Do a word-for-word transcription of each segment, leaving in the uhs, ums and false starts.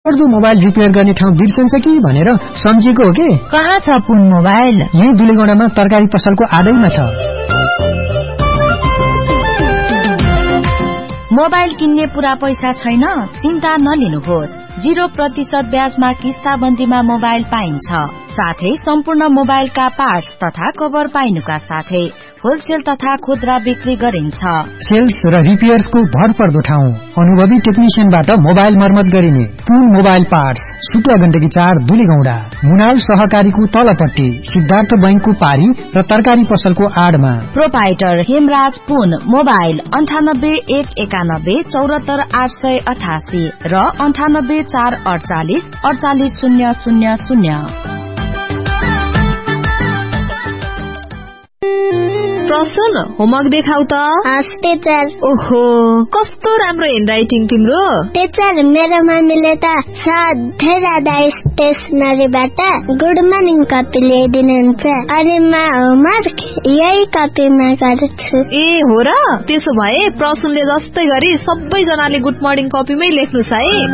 भरपर्दो mobile repair गर्ने ठाउँ बिर्सन्छ कि भनेर सम्झेको हो के? कहाँ छ पुन मोबाइल? यही दुलेगौडामा तरकारी पसलको आडैमा छ। मोबाइल किन्ने पूरा पैसा छैन? चिन्ता नलिनुहोस्। जीरो प्रतिशत ब्याजमा किस्ताबन्दीमा मोबाइल पाइन्छ। साथै सम्पूर्ण मोबाइलका पार्ट्स तथा कभर पाइनुका साथै होलसेल तथा खुद्रा बिक्री गरिन्छ। सेल्स र रिपेयर्सको भरपर्दो ठाउँ, अनुभवी टेक्निशियनबाट मोबाइल मर्मत गरिने पुन मोबाइल पार्ट्स, शुक्ला गण्डकी चार दुलेगौडा, मुनाल सहकारीको तलपट्टि, सिद्धार्थ बैंकको पारी र तरकारी पसलको आडमा। प्रोपाइटर हेमराज पुन। मोबाइल अन्ठानब्बे एक एकानब्बे चौरात्तर आठ सय अठासी र अन्ठानब्बे चार अडचालिस अडचालिस शून्य शून्य शून्य। प्रसन होमवर्क देखाउ त। टीचर। ओहो कस्तो राम्रो ह्यान्डराइटिङ तिम्रो। टीचर मेरो मम्मीले त सधैँ राधा स्टेसनरीबाट गुड मर्निङ कपी ल्याइदिनुहुन्छ अनि म होमवर्क यही कपीमा गर्छु। ए हो र? त्यसो भए प्रसनले जस्तै गरी सबैजनाले गुड मर्निङ कपीमै लेख्नुस्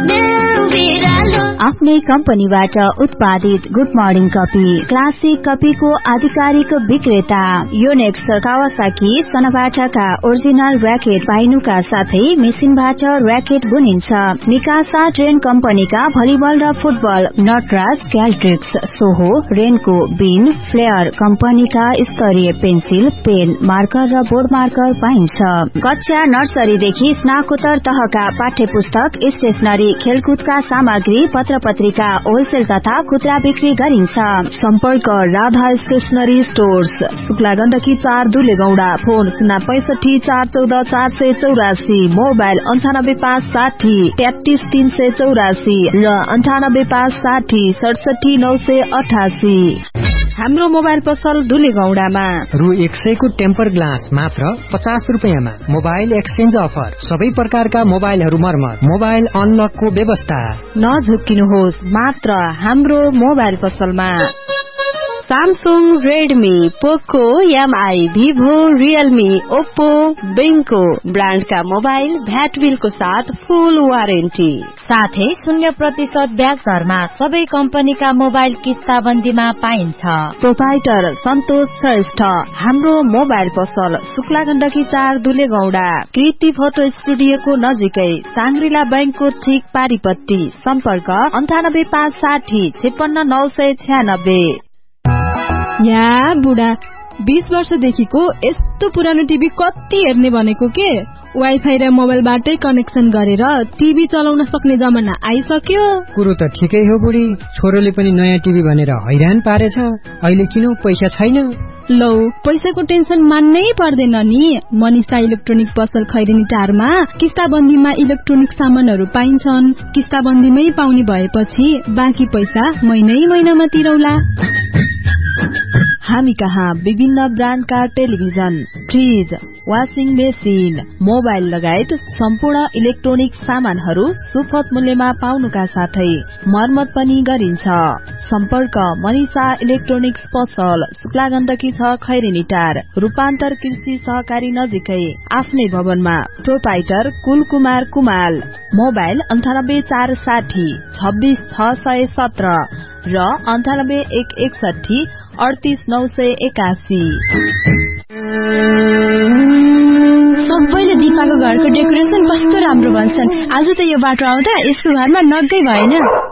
है। आफ्नै कम्पनीबाट उत्पादित गुड मर्निङ कपी क्लासिक कपीको आधिकारिक विक्रेता योनेक्स कावासाकी सनबाटाका ओरिजिनल र्याकेट पाइनुका साथै मेसिनबाट र्याकेट बुनिन्छ। निकासा ट्रेन कम्पनीका भलिबल र फुटबल, नटराज, क्याल्ट्रिक्स, सोहो, रेनको, बिन, फ्लेयर कम्पनीका स्तरीय पेन्सिल, पेन, मार्कर र बोर्ड मार्कर पाइन्छ। कक्षा नर्सरीदेखि स्नाकोत्तर तहका पाठ्य पुस्तक, स्टेशनरी, खेलकुदका सामग्री, पत्र पत्रिका होलसेल तथा खुद्रा बिक्री गरिन्छ। सम्पर्क राधा स्टेशनरी स्टोर्स, शुक्ला गण्डकी चार दुलेगौडा। फोन शून्य पैसठी चार चौध चार सय चौरासी। मोबाइल अन्ठानब्बे पाँच साठी तेत्तीस तीन सय चौरासी र अन्ठानब्बे पाँच साठी सडसठी नौ सय अठासी। हाम्रो मोबाइल पसल दुलेगौडामा। रु एक सयको टेम्पर ग्लास मात्र पचास रुपियाँमा। मोबाइल एक्सचेन्ज अफर, सबै प्रकारका मोबाइलहरू मर्मत, मोबाइल अनलकको व्यवस्था। नझुक्किनुहोस्, मात्र हाम्रो मोबाइल पसलमा। सामसुङ, रेडमी, पोको, MI, Vivo, Realme, Oppo, बेङ्को ब्रान्डका mobile VAT बिलको साथ फुल वारेन्टी साथै शून्य प्रतिशत ब्याज दरमा सबै कम्पनीका मोबाइल किस्ताबन्दीमा पाइन्छ। प्रोपाइटर सन्तोष श्रेष्ठ। हाम्रो मोबाइल पसल शुक्ला गण्डकी चार दुलेगौडा, कृति फोटो स्टुडियोको नजिकै, साङ्ग्रिला बैंकको ठिक पारीपट्टि। सम्पर्क अन्ठानब्बे पाँच साठी छेपन्न नौ सय छ्यानब्बे। या बुढा बीस वर्षदेखिको यस्तो पुरानो टिभी कति हेर्ने भनेको के? वाइफाई र मोबाइलबाटै कनेक्सन गरेर टिभी चलाउन सक्ने जमाना आइसक्यो। कुरो त ठिकै हो बुढी, छोरोले पनि नयाँ टिभी भनेर हैरान पारेछ। अहिले किन पैसा छैन? लौ पैसाको टेन्सन मान्नै पर्दैन नि। मनिषा इलेक्ट्रोनिक पसल खैरेनी टारमा किस्ताबन्दीमा इलेक्ट्रोनिक सामानहरू पाइन्छन्। किस्ताबन्दीमै पाउने भएपछि बाँकी पैसा महिनै महिनामा तिरौला। हामी कहाँ विभिन्न ब्रान्डका television, fridge, washing machine, mobile लगायत सम्पूर्ण इलेक्ट्रोनिक सामानहरू सुपथ मूल्यमा पाउनुका साथै मर्मत पनि गरिन्छ। सम्पर्क मनिषा इलेक्ट्रोनिक्स पसल, शुक्ला गण्डकी छ खैरेनी टार, रूपान्तर कृषि सहकारी नजिकै, आफ्नै भवनमा। प्रोपाइटर कुलकुमार कुमाल। मोबाइल अन्ठानब्बे चार साठी छब्बीस छ सय सत्र र अन्ठानब्बे एक एकसठी अडतिस नौ सय एकासी। सबैले दिपाको घरको डेकोरेसन कस्तो राम्रो भन्छन्। आज त यो बाटो आउँदा यसको घरमा नगै भएन।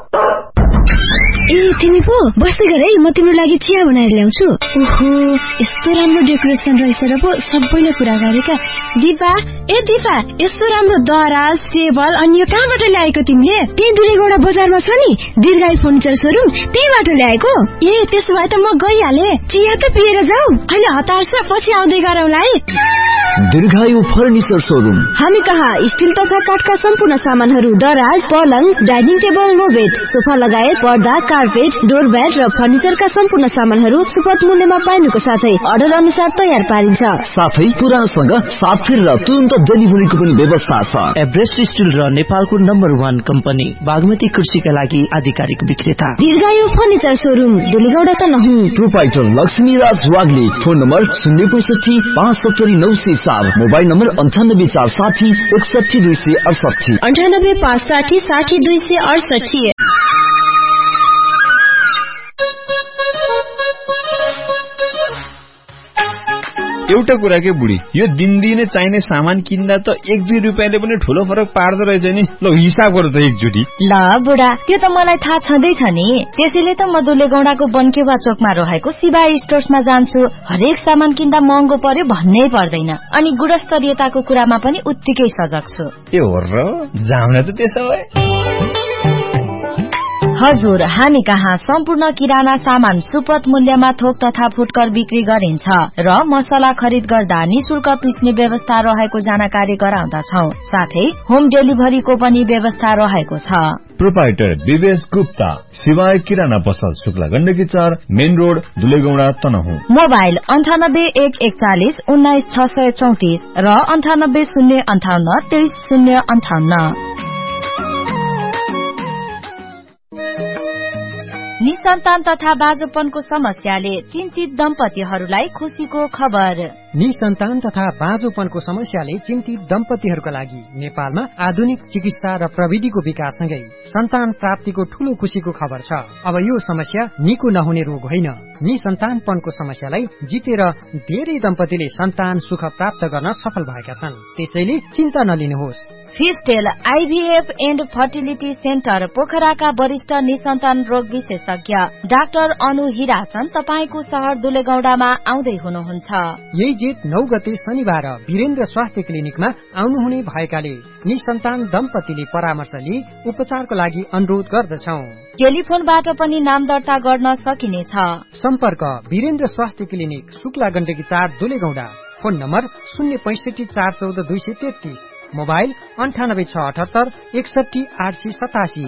ए तिमी पो बस्दै गर है, म तिम्रो लागि चिया बनाएर ल्याउँछु। ओहो यस्तो राम्रो डेकोरेसन रहेछ र पो सबैले कुरा गरेका। दिपा, ए दिपा, यस्तो राम्रो दराज, टेबल अनि यो कहाँबाट ल्याएको तिमीले? त्यही दुलेगौडा बजारमा छ नि दीर्घायु फर्निचर सोरुम, त्यहीबाट ल्याएको। ए त्यसो भए त म गइहाले। चिया त पिएर जाऊ, अहिले हतार छ, पछि आउँदै गरौँला है। दीर्घायु फर्निचर सोरुम। हामी कहाँ स्टिल तथा काठका सम्पूर्ण सामानहरू, दराज, पलङ, dining table, no bed, sofa लगायत पर्दा, कार्पेट, डोरम्याट र फर्निचरका सम्पूर्ण सामानहरू सुपथ मूल्यमा पाइनुको साथै अर्डर अनुसार तयार पारिन्छ। साथै पुरानोसँग साथ फेर र तुरन्त डेलिभरीको पनि व्यवस्था छ। एभरेस्ट स्टिल र नेपालको नम्बर वान कम्पनी बागमती कृषिका लागि आधिकारिक विक्रेता दीर्घायु फर्निचर सोरुम, दुलेगौडा त नहुँ। प्रोपाइटर लक्ष्मी राज वाग्ले। फोन नम्बर शून्य पैसठी पाँच सत्तरी नौ सय चार। मोबाइल नम्बर अन्ठानब्बे चार साठी एकसठी दुई सय अडसठी अन्ठानब्बे पाँच साठी साठी दुई सय अडसठी। एउटा कुरा के बुढी, यो दिनदिनै चाहिने सामान किन्दा त एक दुई रुपियाँले पनि ठुलो फरक पार्दो रहेछ नि। ल हिसाब गर त एकचोटि। ल बुढा, त्यो त मलाई थाहा छँदैछ नि, त्यसैले त म दुलेगौडाको बनकेवा चोकमा रहेको शिवा स्टोर्समा जान्छु। हरेक सामान किन्दा महँगो पर्यो भन्नै पर्दैन, अनि गुणस्तरीयताको कुरामा पनि उत्तिकै सजग छु। ए हो र, जाउन त त्यसो भए। हजुर, हामी कहाँ सम्पूर्ण किराना सामान सुपथ मूल्यमा थोक तथा फुटकर बिक्री गरिन्छ र मसला खरिद गर्दा निशुल्क पिस्ने व्यवस्था रहेको जानकारी गराउँदछौ। साथै होम डेलिभरीको पनि व्यवस्था रहेको छ। प्रोपाइटर विवेश गुप्ता, शिवाय किराना पसल, शुक्ला गण्डकी चार, मेन रोड, दुलेगौडा, तनहुँ। मोबाइल अन्ठानब्बे एक एकचालिस उन्नाइस छ सय चौतिस र अन्ठानब्बे शून्य अन्ठाउन्न तेइस शून्य अन्ठाउन्न। निसन्तान तथा बाँझोपनको समस्याले चिन्तित दम्पतिहरूलाई खुशीको खबर। निसन्तान तथा बाँझोपनको समस्याले चिन्तित दम्पतिहरूका लागि नेपालमा आधुनिक चिकित्सा र प्रविधिको विकाससँगै सन्तान प्राप्तिको ठूलो खुशीको खबर छ। अब यो समस्या निको नहुने रोग होइन। निसन्तानपनको समस्यालाई जितेर धेरै दम्पतिले सन्तान सुख प्राप्त गर्न सफल भएका छन्। त्यसैले चिन्ता नलिनुहोस्। फिस्टेल आईभीएफ एन्ड फर्टिलिटी सेन्टर पोखराका वरिष्ठ निसन्तान रोग विशेषज्ञ डाक्टर अनु हिराचन तपाईको शहर दुलेगौडामा आउँदै हुनुहुन्छ। यही जेठ नौ गते शनिबार वीरेन्द्र स्वास्थ्य क्लिनिकमा आउनुहुने भएकाले निसन्तान दम्पतिले परामर्श लिई उपचारको लागि अनुरोध गर्दछौ। टेलिफोनबाट पनि नाम दर्ता गर्न सकिनेछ। सम्पर्क वीरेन्द्र स्वास्थ्य क्लिनिक, शुक्ला गण्डकी चार, दुलेगौडा। फोन नम्बर शून्य पैसठी चार चौध दुई सय तेत्तीस। मोबाइल अन्ठानब्बे छ अठहत्तर एकसठी आठ सय सतासी।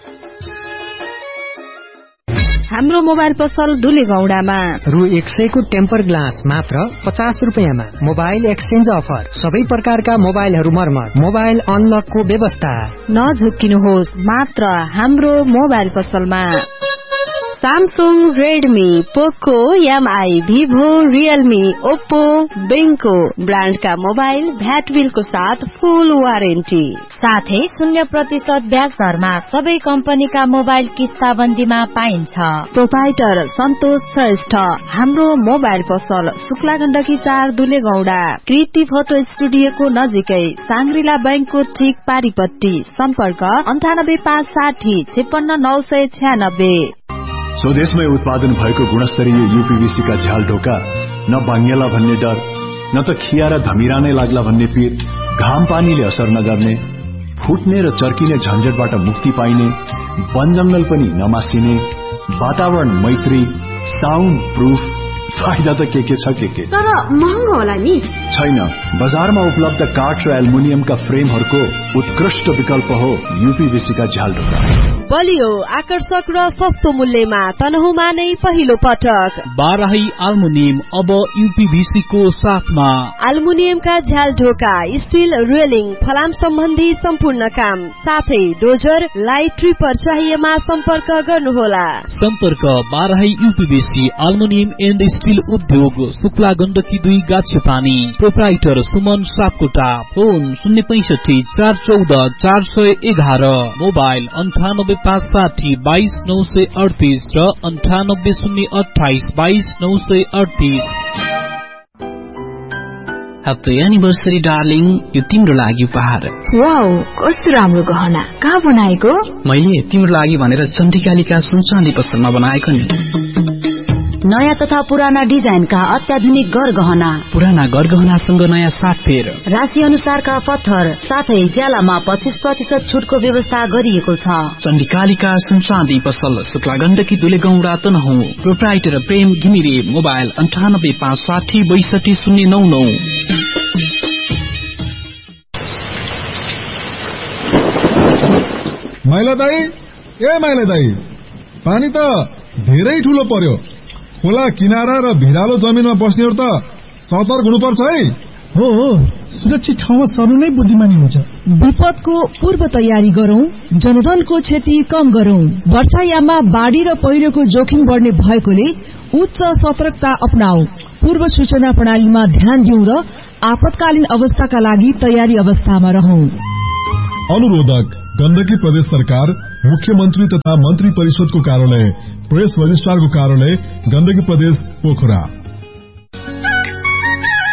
हाम्रो मोबाइल पसल दुलेगौडामा रु एक सयको टेम्पर ग्लास मात्र पचास रुपियाँमा। मोबाइल एक्सचेन्ज अफर, सबै प्रकारका मोबाइलहरू मर्मत, मोबाइल अनलकको व्यवस्था। नझुक्किनुहोस्, मात्र हाम्रो मोबाइल पसलमा सैमसंग, रेडमी, पोको, एमआई, भिभो, रियलमी, ओप्पो, बेंको ब्रांड का मोबाइल भ्याट बिलको साथ फुल वारेन्टी, साथै शून्य प्रतिशत ब्याज दरमा सबै कम्पनीका मोबाइल किस्ताबन्दीमा पाइन्छ। प्रोपाइटर सन्तोष श्रेष्ठ। हाम्रो मोबाइल पसल शुक्ला गण्डकी चार, दुलेगौडा। कृति फोटो स्टुडियोको नजिकै सांग्रिला बैंकको ठीक पारिपट्टि। सम्पर्क अन्ठानब्बे पाँच साठी छप्पन्न नौ सय छ्यानब्बे। स्वदेशमै उत्पादन भएको गुणस्तरीय यूपीवीसी का झ्याल ढोका, न भाङ्गेला भन्ने डर, न त खिया र धमिरा नै लाग्ला भन्ने पीर, घाम पानीले असर नगर्ने, फुट्ने र चर्किने झन्झटबाट मुक्ति पाइने, वन जंगल पनि नमासिने, वातावरण मैत्री, साउन्ड प्रूफ, फाइदा त के के छ के के, तर महँगो होला नि? छैन, बजारमा उपलब्ध काठ र एल्युमिनियमका फ्रेमहरूको उत्कृष्ट विकल्प हो यूपीवीसी का झ्याल ढोका। बलियो, आकर्षक र सस्तो मूल्यमा तनहुँमा नै पहिलो पटक बाराही एल्युमिनियम अब यूपीवीसी को साथमा। एल्युमिनियम का झ्याल ढोका, स्टील रेलिङ, फलाम सम्बन्धी सम्पूर्ण काम, साथै डोजर, लाइट ट्रिपर चाहिएमा सम्पर्क गर्नुहोला। सम्पर्क Barahi UPVC aluminium and steel उद्योग, शुक्ला गण्डकी दुई, गाछेपानी। प्रोप्राइटर सुमन सापकोटा। फोन शून्य पैसठी चार चौध चार सय एघार। मोबाइल अन्ठानब्बे पाँच साठी बाइस नौ सय अडतिस र अन्ठानब्बे शून्य अठाइस बाइस नौ सय अडतिस। ह्याप्पी एनिभर्सरी डार्लिङ, यो तिम्रो लागि उपहार। वाउ, कस्तो राम्रो गहना, कहाँ बनाएको? मैले तिम्रो लागि भनेर चण्डिकालिका सुनचाँदी पसलमा बनाएको नि। नयाँ तथा पुराना डिजाइनका अत्याधुनिक गरगहना, पुराना गरगहनासँग नयाँ साथफेर, राशि अनुसारका पत्थर, साथै ज्यालामा पच्चीस प्रतिशत छुटको व्यवस्था गरिएको छ। चण्डिकालिका सुनचाँदी पसल, शुक्ला गण्डकी दुलेगौडा, तनहुँ। प्रोप्राइटर प्रेम घिमिरे। मोबाइल अन्ठानब्बे पाँच साठी बैसठी शून्य नौ नौ। माइला दाई, ए माइला दाई, पानी त धेरै ठूलो पर्यो। खोला किनारा र भिरालो जमिनमा बस्नेहरू त सतर्क हुनुपर्छ है। हो हो, सुरक्षित ठाउँमा सर्नु नै बुद्धिमानी हुन्छ। विपदको पूर्व तयारी गरौं, जनधनको क्षति कम गरौं। वर्षायाममा बाढ़ी र पहिरोको जोखिम बढ्ने भएकोले उच्च सतर्कता अपनाऊ। पूर्व सूचना प्रणालीमा ध्यान दिउँ र आपतकालीन अवस्थाका लागि तयारी अवस्थामा रहौं। अनुरोधक गण्डकी प्रदेश सरकार, मुख्यमन्त्री तथा मन्त्री परिषदको कार्यालय, प्रेस रजिस्ट्रारको कार्यालय, गण्डकी प्रदेश, पोखरा।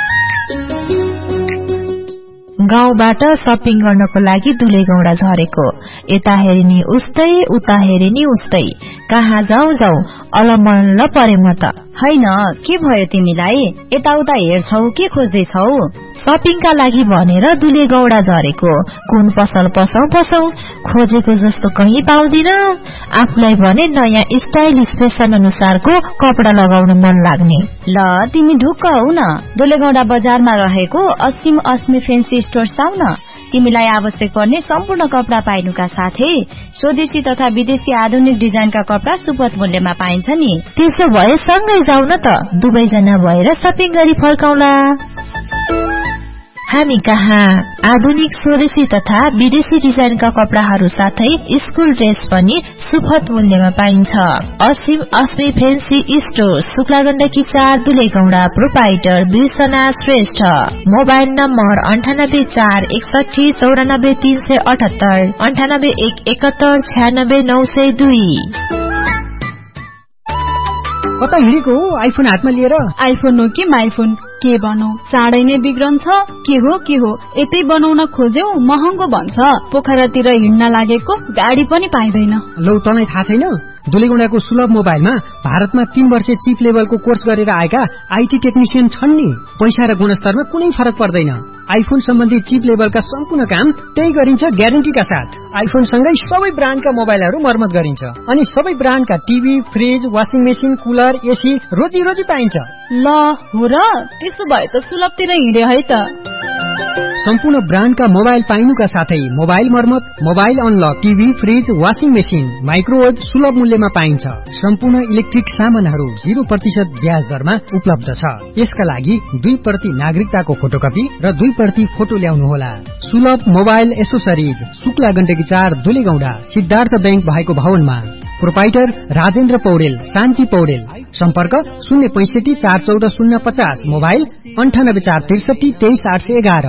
गाउँबाट सपिङ गर्नको लागि दुलेगौडा झरेको। यता हेरिनी उस्तै उता हेरिनी उस्तै, कहाँ जाउँ जाउँ अलमल्ल परे म त। हैन, के भयो तिमीलाई? यताउता हेर्छौ के खोज्दैछौ? सपिङका लागि भनेर दुलेगौडा झरेको। कुन पसल पसौ पसौ, खोजेको जस्तो कहीँ पाउँदिन। आफूलाई भने नयाँ स्टाइलिश फेसन अनुसारको कपडा लगाउन मन लाग्ने। ल तिमी ढुक्क हौ न, दुलेगौडा बजारमा रहेको असीम अस्मी फेन्सी स्टोर्स आउ न। तिमीलाई आवश्यक पर्ने सम्पूर्ण कपडा पाइनुका साथै स्वदेशी तथा विदेशी आधुनिक डिजाइनका कपडा सुपथ मूल्यमा पाइन्छ नि। त्यसो भए सँगै जाउँ न त, दुवैजना भएर सपिङ गरी फर्काउला। हामी कहाँ आधुनिक स्वदेशी तथा विदेशी डिजाइनका कपडाहरू साथै स्कुल ड्रेस पनि सुपथ मूल्यमा पाइन्छ। असीम अस्मी फेन्सी स्टोर, शुक्लागण्डकी चार, दुलेगौडा। प्रोपाइटर बिर्सना श्रेष्ठ। मोबाइल नम्बर अन्ठानब्बे चार एकसठी चौरानब्बे तीन सय अठहत्तर, अन्ठानब्बे एक एकहत्तर छ्यानब्बे नौ सय दुई। कता हिँडेको हो आइफोन हातमा लिएर? आइफोन हो कि माइफोन, के बनाऊ, चाँडै नै बिग्रन्छ। के हो के हो, यतै बनाउन खोज्यौ महँगो भन्छ। पोखरातिर हिँड्न लागेको गाडी पनि पाइँदैन। लौ तँलाई थाहा छैन, दुलेगौडाको सुलभ मोबाइलमा भारतमा तीन वर्ष चिप लेभलको कोर्स गरेर आएका आइटी टेक्निशियन छन् नि। पैसा र गुणस्तरमा कुनै फरक पर्दैन। आइफोन सम्बन्धी चिप लेभलका सम्पूर्ण काम त्यही गरिन्छ ग्यारेन्टीका साथ। आइफोन सँगै सबै ब्रान्डका मोबाइलहरू मर्मत गरिन्छ अनि सबै ब्रान्डका TV, fridge, washing machine, cooler, AC रोजी रोजी पाइन्छ। ल हो र, त्यसो भए त सुलभतिर हिँडे है त। सम्पूर्ण ब्रान्डका मोबाइल पाइनुका साथै मोबाइल मर्मत, mobile unlock, TV, fridge, washing machine, microwave सुलभ मूल्यमा पाइन्छ। सम्पूर्ण इलेक्ट्रिक सामानहरू जीरो प्रतिशत ब्याज दरमा उपलब्ध छ। यसका लागि दुई प्रति नागरिकताको फोटोकपी र दुई प्रति फोटो ल्याउनुहोला। सुलभ मोबाइल एसोसरिज, शुक्ला गण्डकी चार, दुलेगौडा, सिद्धार्थ बैंक भएको भवनमा। प्रोपाइटर राजेन्द्र पौडेल, शान्ति पौडेल। सम्पर्क शून्य पैंसठी चार चौध शून्य पचास, मोबाइल अन्ठानब्बे चार त्रिसठी तेइस आठ सय एघार।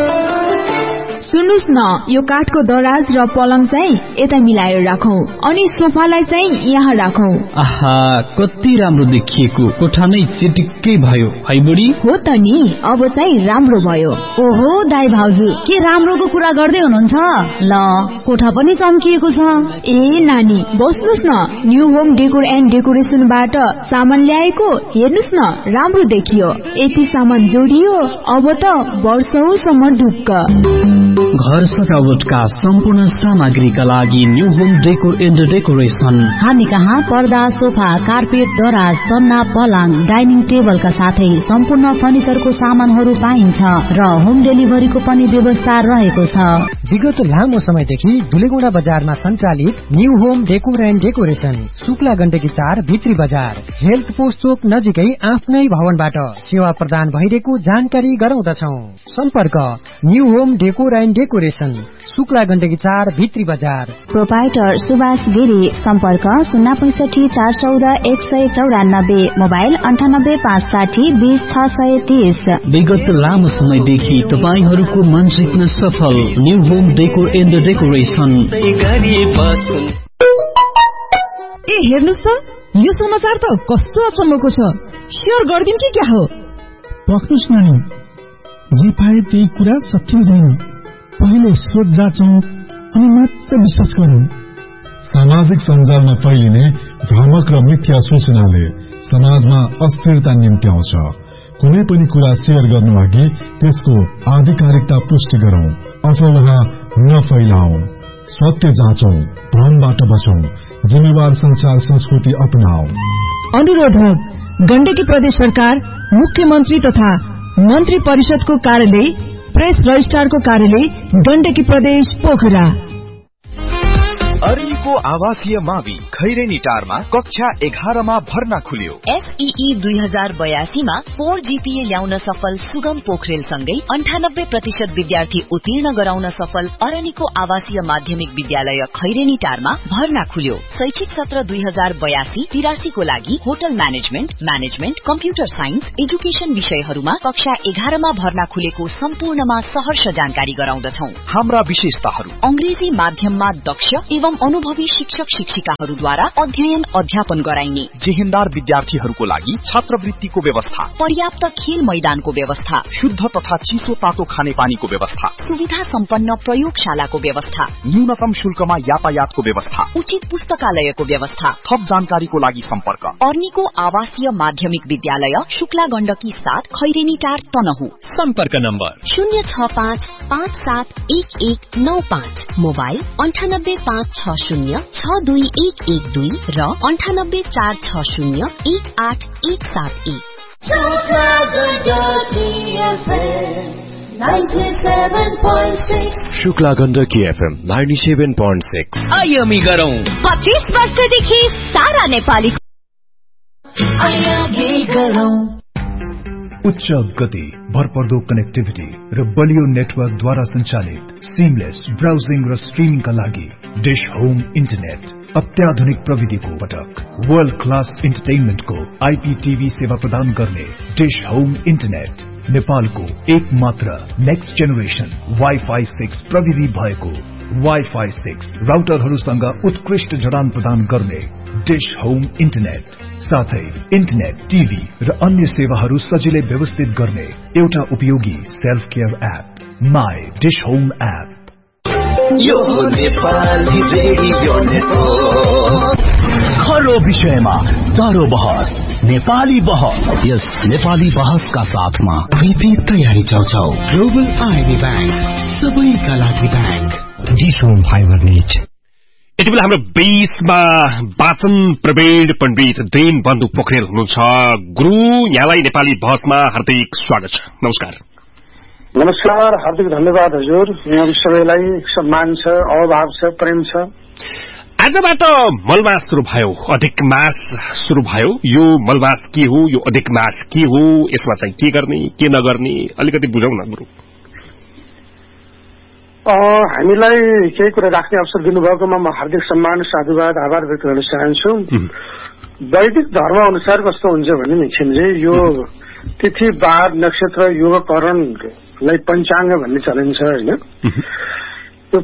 सुन्नुस् न, यो काठको दराज र पलङ चाहिँ यता मिलाएर राखौं अनि सोफालाई चाहिँ यहाँ राखौं। आहा, कति राम्रो देखिएको, कोठा नै चिटिक्कै भयो है बुढी। हो त नि, अब चाहिँ राम्रो भयो। ओहो दाइ भाउजू, के राम्रोको कुरा गर्दै हुनुहुन्छ? ल कोठा पनि चम्किएको छ। ए नानी बस्नुस् न, न्यू होम डेकोर एन्ड डेकोरेसनबाट सामान ल्याएको, हेर्नुस् न राम्रो देखियो। यति सामान जोडियो, अब त वर्षौसम्म ढुक्क। घर सजावटका सम्पूर्ण सामग्रीका लागि new home decor and decoration. हामी कहाँ पर्दा, सोफा, कार्पेट, दराज, सन्ना, पलङ, डाइनिङ टेबलका साथै सम्पूर्ण फर्निचरको सामानहरू पाइन्छ र होम डेलिभरीको पनि व्यवस्था रहेको छ। विगत लामो समयदेखि दुलेगौडा बजारमा सञ्चालित new home decor and decoration, Shukla Gandaki चार, भित्री बजार, हेल्थ पोस्ट चोक नजिकै आफ्नै भवनबाट सेवा प्रदान भइरहेको जानकारी गराउँदछौ। सम्पर्क new home decor and decoration, Shukla Gandaki चार, भित्री बजार। प्रोपाइटर सुभाष गिरी। सम्पर्क शून्य पैंसठी चार चौध एक सय चौरानब्बे, मोबाइल अन्ठानब्बे पाँच साठी बीस छ सय तीस। विगत लामो समयदेखि तपाईहरूको मन जित्न सफल new home decor and decoration. ए हेर्नुस् त, यो समाचार त कस्तो अचम्मको छ। शेयर गर्दिम कि क्या हो? पक्नुस् नानी, जे पाए त्यही कुरा सत्य हुँदैन। पहिले सोच जाँचौं अनि मात्र विश्वास गरौं। सामाजिक सञ्जालमा फैलिने भ्रामक र मिथ्या सूचनाले समाजमा अस्थिरता निम्त्याउँछ। कुनै पनि कुरा शेयर गर्नु अघि त्यसको आधिकारिकता पुष्टि गरौं, अफवाह नफैलाऊ। सत्य जाँचौं, भ्रमबाट बचौं, जिम्मेवार संचार संस्कृति अपनाऊ। अनुरोधक गण्डकी प्रदेश सरकार, मुख्यमन्त्री तथा मन्त्री परिषदको कार्यालय, प्रेस रजिस्ट्रारको कार्यालय, गण्डकी प्रदेश पोखरा। अरनिको आवासीय मावि खैरेनी टारमा कक्षा एघारमा भर्ना खुल्यो। एसईई दुई हजार बयासीमा फोर जीपीए ल्याउन सफल सुगम पोखरेल सँगै अन्ठानब्बे प्रतिशत विद्यार्थी उत्तीर्ण गराउन सफल अरनिको आवासीय माध्यमिक विद्यालय खैरेनी टारमा भर्ना खुल्यो। शैक्षिक सत्र दुई हजार बयासी तिरासीको लागि hotel management, management, computer science, education विषयहरूमा कक्षा एघारमा भर्ना खुलेको सम्पूर्णमा सहर्ष जानकारी गराउँदछौ। हाम्रा विशेषताहरू: अंग्रेजी माध्यममा दक्ष एवं एवं अनुभवी शिक्षक शिक्षिकाहरूद्वारा अध्ययन अध्यापन गराइने, जेहेन्दार विद्यार्थीहरूको लागि छात्रवृत्तिको व्यवस्था, पर्याप्त खेल मैदानको व्यवस्था, शुद्ध तथा चिसो तातो खानेपानीको व्यवस्था, सुविधा सम्पन्न प्रयोगशालाको व्यवस्था, न्यूनतम शुल्कमा यातायातको व्यवस्था, उचित पुस्तकालयको व्यवस्था। थप जानकारीको लागि सम्पर्क अर्नीको आवासीय माध्यमिक विद्यालय शुक्ला गण्डकी साथ खैरेनी टार तनहुँ। सम्पर्क नम्बर शून्य छ पाँच पाँच सात एक एक नौ पाँच, मोबाइल अन्ठानब्बे पाँच छ शून्य छ दुई एक एक दुई र अन्ठानब्बे चार छ शून्य एक आठ एक सात एक। Shukla Gandaki FM ninety-seven point six। आयामी गरौं पच्चीस वर्षदेखि सारा नेपाली उच्च गति, भरपर्दो कनेक्टिभिटी र बलियो नेटवर्कद्वारा सञ्चालित सिमलेस ब्राउजिङ र स्ट्रिमिङका लागि डिश होम इन्टरनेट अत्याधुनिक प्रविधिको पटक वर्ल्ड क्लास इन्टरटेनमेन्टको आईपीटीभी सेवा प्रदान गर्ने डिश होम इन्टरनेट नेपालको एक मात्र नेक्स्ट जेनेरेसन वाइफाई सिक्स प्रविधि भएको वाइफाई सिक्स राउटरहरूसँग उत्कृष्ट जडान प्रदान गर्ने डिश होम इन्टरनेट साथै इन्टरनेट, टिभी र अन्य सेवाहरू सजिलै व्यवस्थित गर्ने एउटा उपयोगी self care app my dish home app. यो नेपाली रेडियो नेटवर्क खरो विषयमा चारो बहस, नेपाली बहस। यस नेपाली बहसका साथमा विविध तयारी चौचौ ग्लोबल आईबी ब्याङ्क, सबैका लागि bank, dish home fibre net. यति बेला हाम्रो बीचमा वाचन प्रवीण पण्डित देन बन्धु पोखरेल हुनुहुन्छ। गुरु, यहाँलाई नेपाली बहसमा हार्दिक स्वागत छ। नमस्कार। नमस्कार, हार्दिक धन्यवाद हजुर। यहाँ सबैलाई सम्मान छ, अभाव छ, प्रेम छ। आजबाट मलमास शुरू भयो, अधिक मास शुरू भयो। यो मलमास के हो, यो अधिक मास के हो, यसमा चाहिँ के गर्ने के नगर्ने अलिकति बुझाउँ न गुरु। हामीलाई केही कुरा राख्ने अवसर दिनुभएकोमा म हार्दिक सम्मान, साधुवाद, आभार व्यक्त गर्न चाहन्छु। वैदिक धर्म अनुसार कस्तो हुन्छ भने निश्चितले यो तिथि, बार, नक्षत्र, योगकरणलाई पञ्चाङ्ग भन्ने चलिन्छ होइन। यो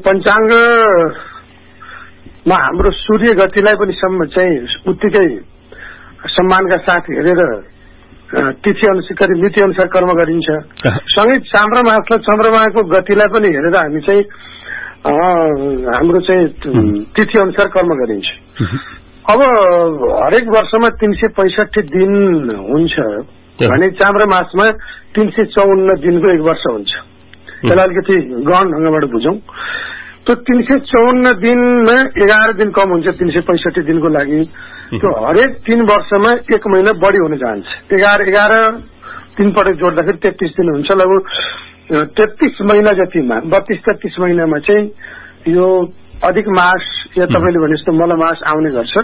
पञ्चाङ्गमा हाम्रो सूर्य गतिलाई पनि चाहिँ उत्तिकै सम्मानका साथ हेरेर तिथि अनुसार मिति अनुसार कर्म गरिन्छ। सँगै चन्द्रमास र चन्द्रमाको गतिलाई पनि हेरेर हामी चाहिँ हाम्रो चाहिँ तिथि अनुसार कर्म गरिन्छ। अब हरेक वर्षमा तीन सय पैंसठी दिन हुन्छ भने चान्द्रमासमा तीन सय चौन्न दिनको एक वर्ष हुन्छ। त्यसलाई अलिकति गहन ढङ्गबाट बुझौँ। त्यो तीन सय चौन्न दिनमा एघार दिन कम हुन्छ तीन सय पैंसठी दिनको लागि। त्यो हरेक तीन वर्षमा एक महिना बढी हुन जान्छ। एघार एघार तीन पटक जोड्दाखेरि तेत्तीस दिन हुन्छ। लगभग तेत्तीस महिना जतिमा बत्तीस तेत्तीस महिनामा चाहिँ यो अधिक मास या तपाईँले भने जस्तो मलमास आउने गर्छ।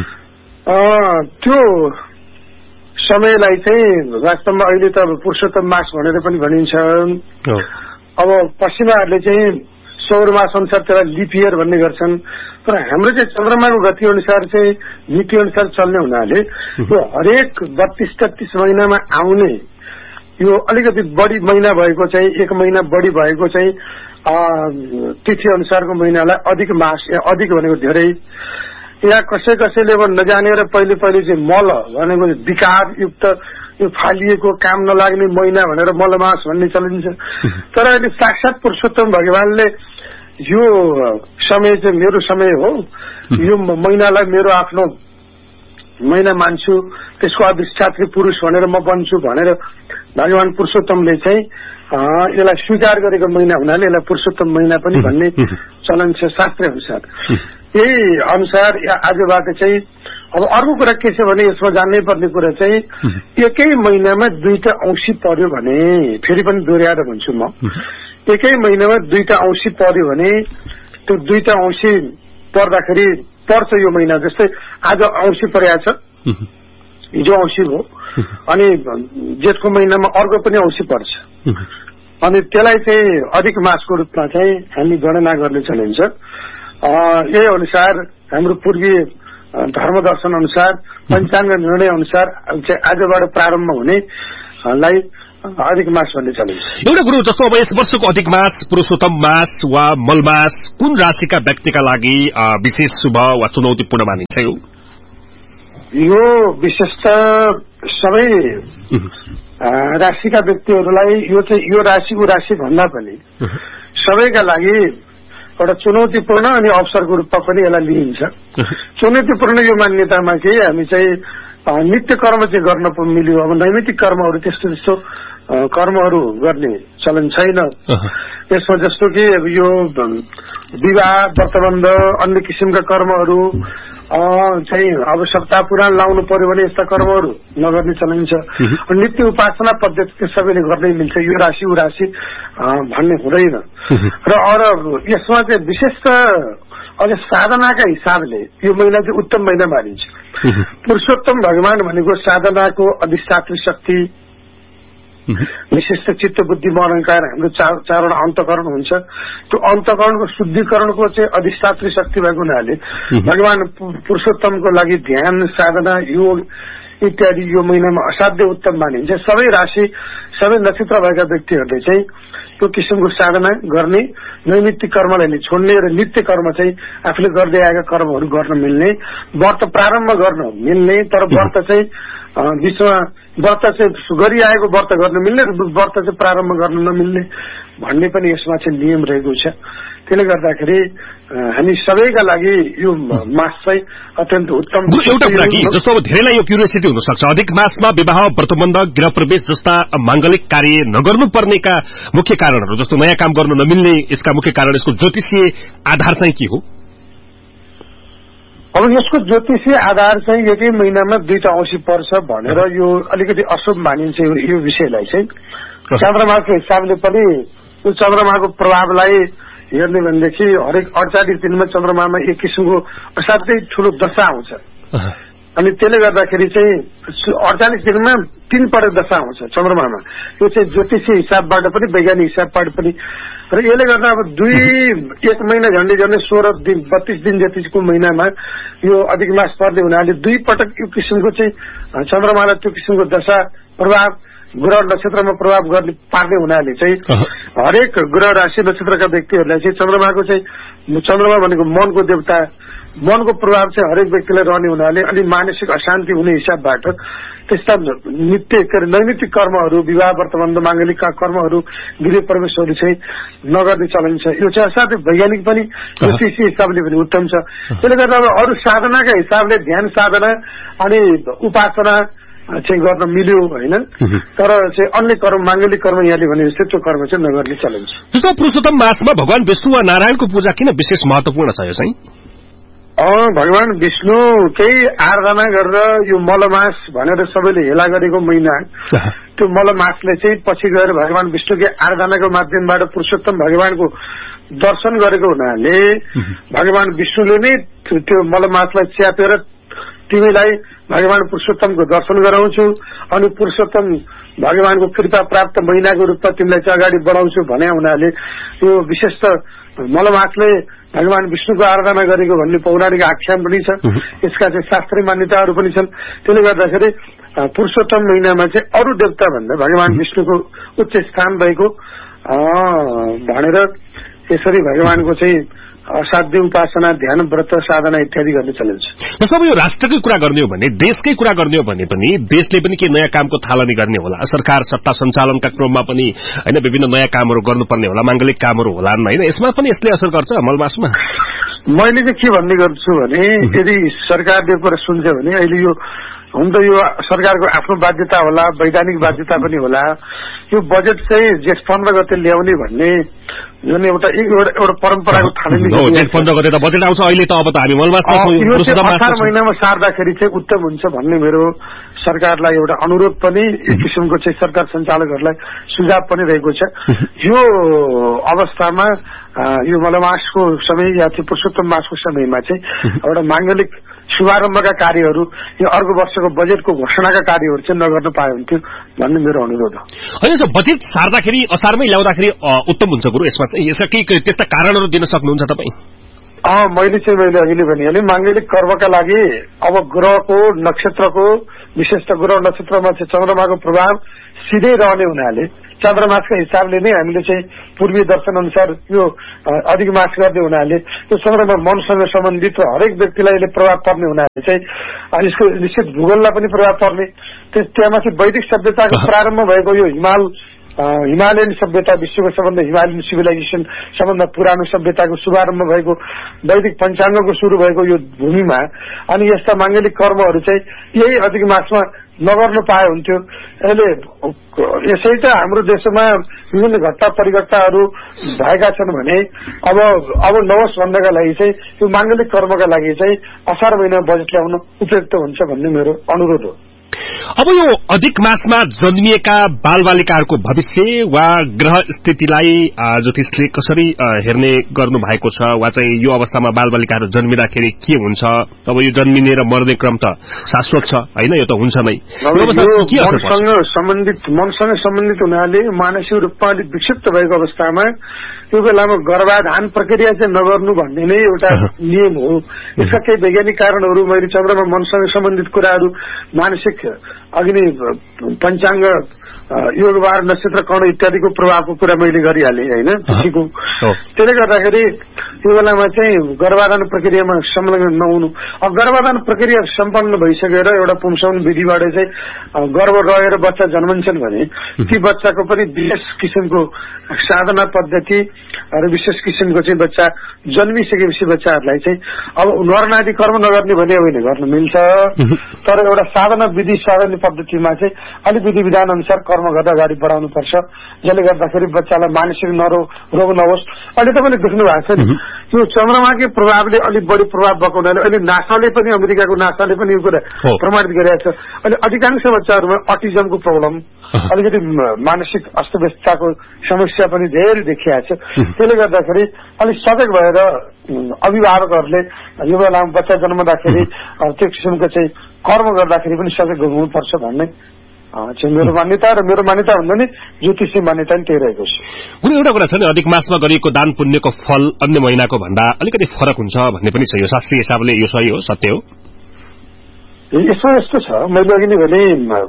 त्यो समयलाई चाहिँ वास्तवमा अहिले त पुरुषोत्तम मास भनेर पनि भनिन्छ। अब पश्चिमाहरूले चाहिँ सौर मास अनुसार त्यसलाई लिप इयर भन्ने गर्छन्, तर हाम्रो चाहिँ चन्द्रमाको गति अनुसार चाहिँ मिति अनुसार चल्ने हुनाले यो हरेक बत्तीस तेत्तीस महिनामा आउने यो अलिकति बढी महिना भएको चाहिँ एक महिना बढी भएको चाहिँ तिथि अनुसारको महिनालाई अधिक मास या अधिक भनेको धेरै। या कसै कसैले अब नजानेर पहिले पहिले चाहिँ मल भनेको विकारयुक्त यो फालिएको काम नलाग्ने महिना भनेर मलमास भन्ने चलिन्छ। तर अहिले साक्षात पुरुषोत्तम भगवानले यो समय चाहिँ मेरो समय हो, यो महिनालाई मेरो आफ्नो महिना मान्छु, त्यसको अधिष्ठात्री पुरुष भनेर म बन्छु भनेर भगवान पुरुषोत्तमले चाहिँ यसलाई स्वीकार गरेको महिना हुनाले यसलाई पुरुषोत्तम महिना पनि भन्ने चलन छ शास्त्र अनुसार। यही अनुसार आजबाट चाहिँ अब अर्को कुरा के छ भने यसमा जान्नै पर्ने कुरा चाहिँ एकै महिनामा दुईटा औँसी पर्यो भने, फेरि पनि दोहोऱ्याएर भन्छु म, एकै महिनामा दुईटा औँसी पर्यो भने त्यो दुईटा औँसी पर्दाखेरि पर्छ यो महिना। जस्तै आज औँसी परेको छ, हिजो औँसी हो, अनि जेठको महिनामा अर्को पनि औँसी पर्छ। अनि त्यसलाई चाहिँ अधिक मासको रूपमा चाहिँ हामी गणना गर्ने चलिन्छ। यही अनुसार हाम्रो पूर्वीय धर्म दर्शन अनुसार पञ्चाङ्ग निर्णय अनुसार चाहिँ आजबाट प्रारम्भ हुनेलाई अधिक मास भन्ने चलिन्छ। एउटा कुरो जस्तो अब यस वर्षको अधिक मास पुरुषोत्तम मास वा मलमास कुन राशिका व्यक्तिका लागि विशेष शुभ वा चुनौतीपूर्ण मानिन्छ? यो विशेषतः सबै राशिका व्यक्तिहरूलाई यो चाहिँ यो राशि ऊ राशि भन्दा पनि सबैका लागि एउटा चुनौतीपूर्ण अनि अवसरको रूपमा पनि यसलाई लिइन्छ। चुनौतीपूर्ण यो मान्यतामा कि हामी चाहिँ नित्य कर्म चाहिँ गर्न मिल्यो। अब नैमित्तिक कर्महरू त्यस्तो त्यस्तो कर्महरू गर्ने चलन छैन यसमा, जस्तो कि अब यो विवाह व्रतबन्ध अन्य किसिमका कर्महरू चाहिँ आवश्यकता पुराण लाउनु पर्यो भने यस्ता कर्महरू नगर्ने चलन छ। नित्य उपासना पद्धति सबैले गर्नै मिल्छ, यो राशि ऊ राशि भन्ने हुँदैन। र अरू यसमा चाहिँ विशेषतः अझ साधनाका हिसाबले यो महिना चाहिँ उत्तम महिना मानिन्छ। पुरुषोत्तम भगवान भनेको साधनाको अधिष्ठात्री शक्ति, विशिष्ट चित्त बुद्धि मन अहंकार हाम्रो चारवटा अन्तकरण हुन्छ। त्यो अन्तकरणको शुद्धिकरणको चाहिँ अधिष्ठात्री शक्ति भएको हुनाले भगवान पुरुषोत्तमको लागि ध्यान साधना योग इत्यादि यो महिनामा असाध्य उत्तम मानिन्छ। सबै राशि सबै नक्षत्र भएका व्यक्तिहरूले चाहिँ त्यो किसिमको साधना गर्ने, नैमित्तिक कर्मलाई छोड्ने र नित्य कर्म चाहिँ आफूले गर्दै आएका कर्महरू गर्न मिल्ने, व्रत प्रारम्भ गर्न मिल्ने, तर व्रत चाहिँ विश्वमा व्रत चाहिँ गरिआएको व्रत गर्न मिल्ने र व्रत चाहिँ प्रारम्भ गर्न नमिल्ने भन्ने पनि यसमा चाहिँ नियम रहेको छ। त्यसले गर्दाखेरि हामी सबैका लागि यो मास चाहिँ अत्यन्त उत्तम। एउटा कुरा कि जस्तो अब धेरैलाई यो क्युरियोसिटी हुन सक्छ, अधिक मासमा विवाह व्रतबन्ध गृह प्रवेश जस्ता मांगलिक कार्य नगर्नुपर्नेका मुख्य कारणहरू, जस्तो नयाँ काम गर्न नमिल्ने यसका मुख्य कारण, यसको ज्योतिषीय आधार चाहिँ के हो? अब यसको ज्योतिषीय आधार चाहिँ यही महिनामा दुईटा औँसी पर्छ भनेर यो अलिकति अशुभ मानिन्छ। यो विषयलाई चाहिँ चन्द्रमाको हिसाबले पनि यो चन्द्रमाको प्रभावलाई हेर्ने भनेदेखि हरेक अडचालिस दिनमा चन्द्रमामा एक किसिमको असाध्यै ठूलो दशा आउँछ अनि त्यसले गर्दाखेरि चाहिँ अडचालिस दिनमा तीन पटक दशा आउँछ चन्द्रमामा। यो चाहिँ ज्योतिषीय हिसाबबाट पनि वैज्ञानिक हिसाबबाट पनि। र यसले गर्दा अब दुई एक महिना झण्डै झण्डै सोह्र दिन बत्तीस दिन जतिको महिनामा यो अधिक मास पर्ने हुनाले दुई पटक यो किसिमको चाहिँ चन्द्रमालाई त्यो किसिमको दशा प्रभाव ग्रह नक्षत्रमा प्रभाव गर्ने पार्ने हुनाले चाहिँ हरेक ग्रह राशि नक्षत्रका व्यक्तिहरूलाई चाहिँ चन्द्रमाको चाहिँ चन्द्रमा भनेको मनको देवता, मनको प्रभाव चाहिँ हरेक व्यक्तिलाई रहने हुनाले अलि मानसिक अशान्ति हुने हिसाबबाट त्यस्ता नित्य नैमित्तिक कर्महरू, विवाह व्रतबन्ध मांगलिक कर्महरू, गृह प्रवेशहरू चाहिँ नगर्ने चलन छ। यो चाहिँ असाध्यै वैज्ञानिक पनि ज्योतिषीय हिसाबले पनि उत्तम छ। त्यसले गर्दा अब अरू साधनाका हिसाबले ध्यान साधना अनि उपासना चाहिँ गर्न मिल्यो होइन, तर चाहिँ अन्य कर्म मांगलिक कर्म यहाँले भने जस्तै त्यो कर्म चाहिँ नगर्ने चलन छ। जस्तो पुरुषोत्तम मासमा भगवान विष्णु वा नारायणको पूजा किन विशेष महत्वपूर्ण छ? यो चाहिँ भगवान विष्णुकै आराधना गरेर यो मलमास भनेर सबैले हेला गरेको महिना, त्यो मलमासले चाहिँ पछि गएर भगवान विष्णुकै आराधनाको माध्यमबाट पुरुषोत्तम भगवानको दर्शन गरेको हुनाले भगवान विष्णुले नै त्यो मलमासलाई च्यापेर तिमीलाई भगवान पुरुषोत्तमको दर्शन गराउँछु अनि पुरुषोत्तम भगवानको कृपा प्राप्त महिनाको रूपमा तिमीलाई चाहिँ अगाडि बढाउँछु भने हुनाले यो विशेष मलमासले भगवान विष्णुको आराधना गरेको भन्ने पौराणिक आख्यान पनि छ। यसका चाहिँ शास्त्रीय मान्यताहरू पनि छन्। त्यसले गर्दाखेरि पुरुषोत्तम महिनामा चाहिँ अरू देवता भन्दा भगवान विष्णुको उच्च स्थान भएको भनेर यसरी भगवानको चाहिँ असाध्य उपासना ध्यान व्रत साधना इत्यादि गर्ने चलन छ। जस्तो अब यो राष्ट्रकै कुरा गर्ने हो भने, देशकै कुरा गर्ने हो भने पनि देशले पनि के नयाँ कामको थालनी गर्ने होला, सरकार सत्ता सञ्चालनका क्रममा पनि होइन विभिन्न नयाँ कामहरू गर्नुपर्ने होला, मांगलिक कामहरू होला होइन, यसमा पनि यसले असर गर्छ मलमासमा? मैले चाहिँ के भन्ने गर्छु भने यदि सरकारले कुरा सुन्छ भने अहिले यो हुन त यो सरकारको आफ्नो बाध्यता होला, वैधानिक बाध्यता पनि होला। यो बजेट चाहिँ जेठ पन्ध्र गते ल्याउने भन्ने जुन एउटा एउटा परम्पराको थालनी जेठ पन्ध्र गते त बजेट आउँछ। अहिले त अब त हामी मलमासमा असार महिनामा सार्दाखेरि चाहिँ उत्तम हुन्छ भन्ने मेरो सरकारलाई एउटा अनुरोध पनि एक किसिमको चाहिँ सरकार सञ्चालकहरूलाई सुझाव पनि रहेको छ। यो अवस्थामा यो मलमासको समय या चाहिँ पुरुषोत्तम मासको समयमा चाहिँ एउटा मांगलिक शुभारम्भका कार्यहरू यो अर्को वर्षको बजेटको घोषणाका कार्यहरू चाहिँ नगर्न पाए हुन्थ्यो भन्ने मेरो अनुरोध हो। होइन बजेट सार्दाखेरि असारमै ल्याउँदाखेरि उत्तम हुन्छ गुरु। यसमा यसका केही त्यस्ता कारणहरू दिन सक्नुहुन्छ तपाईँ? मैले चाहिँ मैले अघि नै भनिहालेँ माङ्गलिक कर्मका लागि अब ग्रहको नक्षत्रको विशेष त ग्रह नक्षत्रमा चाहिँ चन्द्रमाको प्रभाव सिधै रहने हुनाले चन्द्रमासका हिसाबले नै हामीले चाहिँ पूर्वीय दर्शन अनुसार यो अधिक मास गर्ने हुनाले यो चन्द्रमा मनसँग सम्बन्धित हरेक व्यक्तिलाई यसले प्रभाव पर्ने हुनाले चाहिँ यसको निश्चित भूगोललाई पनि प्रभाव पर्ने त्यहाँमाथि वैदिक सभ्यताको प्रारम्भ भएको यो हिमाल हिमालयन सभ्यता विश्वको सबभन्दा हिमालयन सिभिलाइजेसन सबभन्दा पुरानो सभ्यताको शुभारम्भ भएको वैदिक पञ्चाङ्गको सुरु भएको यो भूमिमा अनि यस्ता माङ्गलिक कर्महरू चाहिँ यही अधिक मासमा नगर्नु पाए हुन्थ्यो। यसले यसै त हाम्रो देशमा विभिन्न घटना परिघटनाहरू भएका छन् भने अब अब नहोस् भन्नका लागि चाहिँ यो माङ्गलिक कर्मका लागि चाहिँ असार महिना बजेट ल्याउन उपयुक्त हुन्छ भन्ने मेरो अनुरोध हो। अब यो अधिक मासमा जन्मिएका बालबालिकाहरूको भविष्य वा ग्रह स्थितिलाई ज्योतिषले कसरी हेर्ने गर्नु भएको छ वा चाहिँ यो अवस्थामा बालबालिकाहरू जन्मिँदाखेरि के हुन्छ? अब यो जन्मिने र मर्ने क्रम त शाश्वत छ होइन, यो त हुन्छ नै। मनसँग सम्बन्धित मनसँग सम्बन्धित हुनाले मानसिक रूपमा अलिक विक्षिप्त भएको अवस्थामा त्यो बेलामा गर्भाधान प्रक्रिया चाहिँ नगर्नु भन्ने नै एउटा नियम हो। यसका केही वैज्ञानिक कारणहरू मैले चन्द्रमा मनसँग सम्बन्धित कुराहरू मानसिक अघि नै पञ्चाङ्ग योगबार नक्षत्र कर्ण इत्यादिको प्रभावको कुरा मैले गरिहालेँ होइन खुसीको। त्यसले गर्दाखेरि त्यो बेलामा चाहिँ गर्भाधान प्रक्रियामा संलग्न नहुनु। अब गर्भाधान प्रक्रिया सम्पन्न भइसकेर एउटा पुंसवन विधिबाट चाहिँ गर्भ रहेर बच्चा जन्मन्छन् भने ती बच्चाको पनि विशेष किसिमको साधना पद्धति र विशेष किसिमको चाहिँ बच्चा जन्मिसकेपछि बच्चाहरूलाई चाहिँ अब नरनादी कर्म नगर्ने भने होइन, गर्न मिल्छ तर एउटा साधना विधि साधना पद्धतिमा चाहिँ अलिक विधि विधान अनुसार कर्म गर्दा अगाडि बढाउनु पर्छ, जसले गर्दाखेरि बच्चालाई मानसिक नरो रोग नहोस्। अहिले तपाईँले देख्नु भएको छ नि यो चन्द्रमाकै प्रभावले अलिक बढी प्रभाव भएको हुनाले अहिले नासाले पनि अमेरिकाको नासाले पनि यो कुरा प्रमाणित गरिरहेको छ। अहिले अधिकांश बच्चाहरूमा अटिजमको प्रब्लम अलिकति मानसिक अस्तव्यस्तताको समस्या पनि धेरै देखिएको छ। त्यसले गर्दाखेरि अलिक सजग भएर अभिभावकहरूले यो बेलामा बच्चा जन्मदाखेरि त्यो किसिमको चाहिँ कर्म गर्दाखेरि पनि सजग हुनुपर्छ भन्ने चाहिँ मेरो मान्यता र मेरो मान्यता भन्दा नि ज्योतिषी मान्यता नि त्यही रहेको छ। कुनै एउटा कुरा छ नि अधिक मासमा गरिएको दान पुण्यको फल अन्य महिनाको भन्दा अलिकति फरक हुन्छ भन्ने पनि छ, यो शास्त्रीय हिसाबले यो सही हो, सत्य हो? यसो यस्तो छ मैले अघि नै भने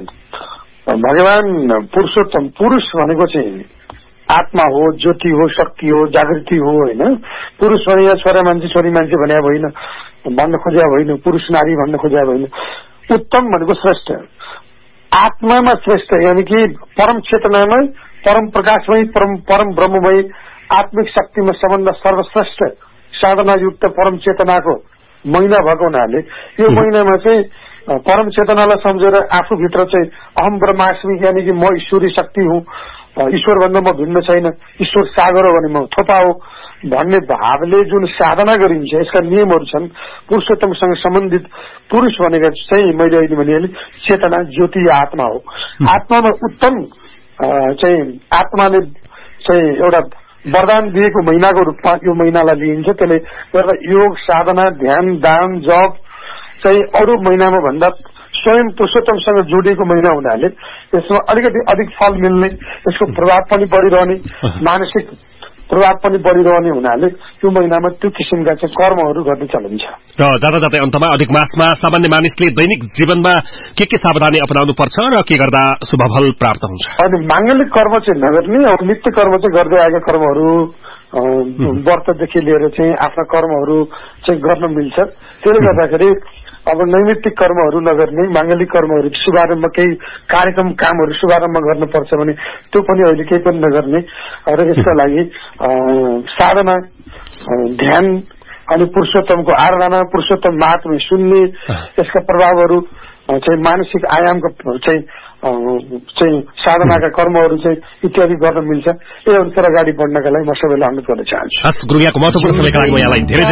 भगवान पुरुषोत्तम पुरुष भनेको चाहिँ आत्मा हो, ज्योति हो, शक्ति हो, जागृति हो होइन। पुरुष भने छोरा मान्छे छोरी मान्छे भने होइन भन्न खोज्या होइन, पुरुष नारी भन्न खोज्या होइन। उत्तम भनेको श्रेष्ठ, आत्मामा श्रेष्ठ यानी कि परम चेतनामा परम प्रकाशमय परम परम ब्रह्ममय आत्मिक शक्तिमा सबभन्दा सर्वश्रेष्ठ साधनायुक्त परम चेतनाको महिना भएको हुनाले यो महिनामा चाहिँ परम चेतनालाई सम्झेर आफूभित्र चाहिँ अहम ब्रह्मास्मि यानी कि म ईश्वरी शक्ति हुँ, ईश्वर भन्दा म भिन्न छैन, ईश्वर सागर हो भने म थोपा हो भन्ने भावले जुन साधना गरिन्छ यसका नियमहरू छन्। पुरुषोत्तमसँग सम्बन्धित पुरुष भनेका चाहिँ मैले अहिले भनिहालेँ चेतना ज्योति आत्मा हो। आत्मामा उत्तम चाहिँ आत्माले चाहिँ एउटा वरदान दिएको महिनाको रूपमा यो महिनालाई लिइन्छ। त्यसले गर्दा योग साधना ध्यान दान जप चाहिँ अरू महिनामा भन्दा स्वयं पुरुषोत्तमसँग जोडिएको महिना हुनाले यसमा अलिकति अधिक फल मिल्ने, यसको प्रभाव पनि बढ़िरहने, मानसिक प्रभाव पनि बढ़िरहने हुनाले त्यो महिनामा त्यो किसिमका चाहिँ कर्महरू गर्ने चलन छ। र जाँदा जाँदै अन्तमा अधिक मासमा सामान्य मानिसले दैनिक जीवनमा के के सावधानी अपनाउनु पर्छ र के गर्दा शुभफल प्राप्त हुन्छ? अनि माङ्गलिक कर्म चाहिँ नगर्ने, अब नित्य कर्म चाहिँ गर्दै आएका कर्महरू व्रतदेखि लिएर चाहिँ आफ्ना कर्महरू चाहिँ गर्न मिल्छ। त्यसले गर्दाखेरि अब नैमित्तिक कर्महरू नगर्ने, माङ्गलिक कर्महरू शुभारम्भ केही कार्यक्रम कामहरू शुभारम्भ गर्नुपर्छ भने त्यो पनि अहिले केही पनि नगर्ने र यसका लागि साधना ध्यान अनि पुरुषोत्तमको आराधना पुरुषोत्तम महात्म्य सुन्ने यसका प्रभावहरू चाहिँ मानसिक आयामको चाहिँ चाहिँ साधनाका कर्महरू चाहिँ इत्यादि गर्न मिल्छ। यो अनुसार अगाडि बढ्नका लागि म सबैलाई अनुरोध गर्न चाहन्छु। गुरु यहाँको महत्त्वपूर्ण समयका लागि म यहाँलाई धेरै